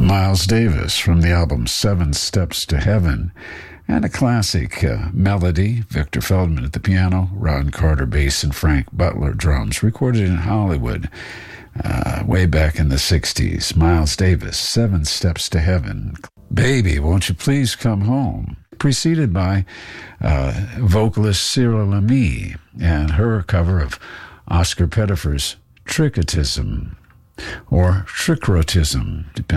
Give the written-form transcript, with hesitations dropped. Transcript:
Miles Davis from the album Seven Steps to Heaven, and a classic melody, Victor Feldman at the piano, Ron Carter bass, and Frank Butler drums, recorded in Hollywood way back in the 60s. Miles Davis, Seven Steps to Heaven. Baby, Won't You Please Come Home, preceded by vocalist Cyril Lemay and her cover of Oscar Pettifer's Trickotism, or Trickrotism, depending